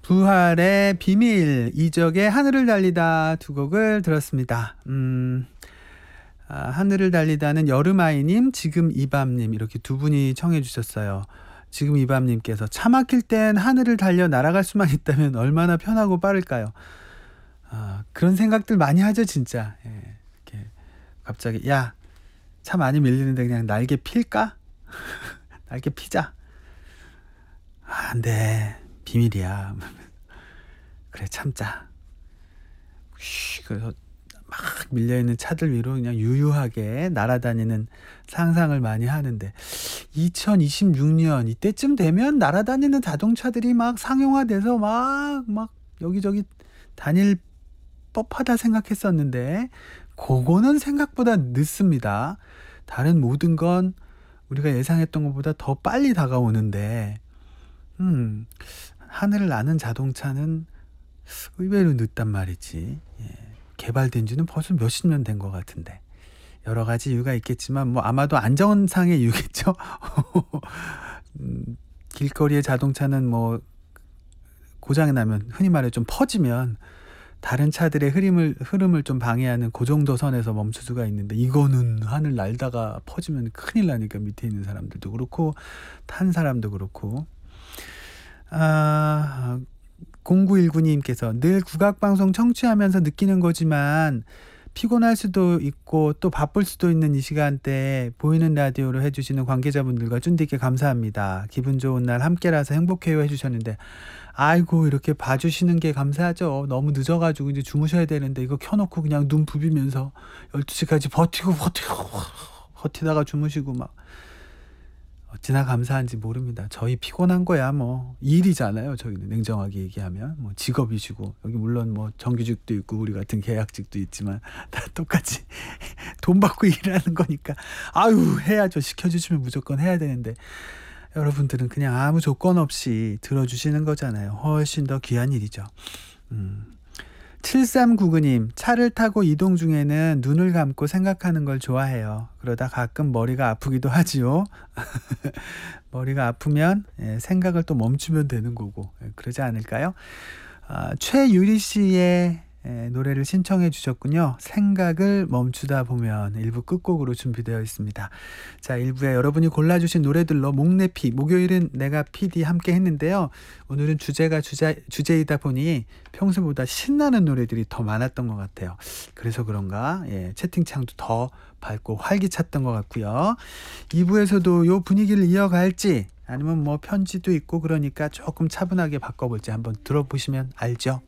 부활의 비밀, 이적의 하늘을 달리다 두 곡을 들었습니다. 하늘을 달리다는 여름아이님, 지금 이밤님 이렇게 두 분이 청해 주셨어요. 지금 이밤님께서 차 막힐 땐 하늘을 달려 날아갈 수만 있다면 얼마나 편하고 빠를까요? 그런 생각들 많이 하죠 진짜. 예, 이렇게 갑자기 야, 차 많이 밀리는데 그냥 날개 필까? 날개 피자. 안 돼, 비밀이야. 그래 참자. 그래서 막 밀려있는 차들 위로 그냥 유유하게 날아다니는 상상을 많이 하는데 2026년 이때쯤 되면 날아다니는 자동차들이 막 상용화돼서 막 여기저기 다닐 법하다 생각했었는데 그거는 생각보다 늦습니다. 다른 모든 건 우리가 예상했던 것보다 더 빨리 다가오는데 하늘을 나는 자동차는 의외로 늦단 말이지. 예. 개발된 지는 벌써 몇십 년 된 것 같은데 여러 가지 이유가 있겠지만 뭐 아마도 안전상의 이유겠죠. 길거리의 자동차는 뭐 고장이 나면 흔히 말해 좀 퍼지면 다른 차들의 흐름을 좀 방해하는 그 정도 선에서 멈출 수가 있는데 이거는 하늘 날다가 퍼지면 큰일 나니까 밑에 있는 사람들도 그렇고 탄 사람도 그렇고. 0919님께서 늘 국악방송 청취하면서 느끼는 거지만 피곤할 수도 있고 또 바쁠 수도 있는 이 시간대에 보이는 라디오로 해주시는 관계자분들과 쫀디께 감사합니다. 기분 좋은 날 함께라서 행복해요 해주셨는데 아이고 이렇게 봐주시는 게 감사하죠. 너무 늦어가지고 이제 주무셔야 되는데 이거 켜놓고 그냥 눈 부비면서 12시까지 버티다가 주무시고 막 어찌나 감사한지 모릅니다. 저희 피곤한 거야 뭐 일이잖아요. 저희는 냉정하게 얘기하면 뭐 직업이시고 여기 물론 뭐 정규직도 있고 우리 같은 계약직도 있지만 다 똑같이 돈 받고 일하는 거니까 아유 해야죠. 시켜주시면 무조건 해야 되는데 여러분들은 그냥 아무 조건 없이 들어주시는 거잖아요. 훨씬 더 귀한 일이죠. 7399님, 차를 타고 이동 중에는 눈을 감고 생각하는 걸 좋아해요. 그러다 가끔 머리가 아프기도 하지요. 머리가 아프면 생각을 또 멈추면 되는 거고 그러지 않을까요? 최유리 씨의 노래를 신청해 주셨군요. 생각을 멈추다 보면 1부 끝곡으로 준비되어 있습니다. 자, 1부에 여러분이 골라주신 노래들로 목내피, 목요일은 내가 PD 함께 했는데요. 오늘은 주제가 주제이다 보니 평소보다 신나는 노래들이 더 많았던 것 같아요. 그래서 그런가 채팅창도 더 밝고 활기찼던 것 같고요. 2부에서도 요 분위기를 이어갈지 아니면 뭐 편지도 있고 그러니까 조금 차분하게 바꿔볼지 한번 들어보시면 알죠.